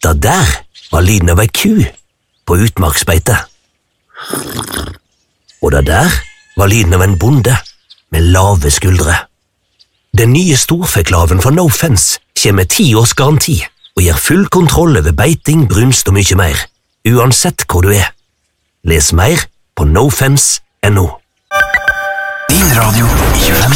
Det der var lyden av ei ku på utmarksbeite. Og det der var lyden av en bonde med lave skuldre. Den nye storfeklaven fra No Fence kommer med 10 års garanti og gir full kontroll over beiting, brunst og mye mer, uansett hvor du er. Les mer på nofence.no. Din radio i 25